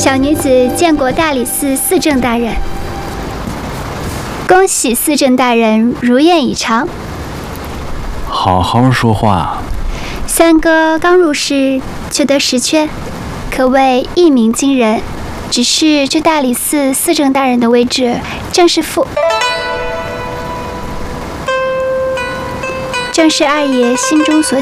小女子见过大理寺四正大人。恭喜四正大人如愿以偿。 好好说话。 三哥刚入仕就得实缺，可谓一鸣惊人。只是这大理寺四正大人的位置，正是二爷心中所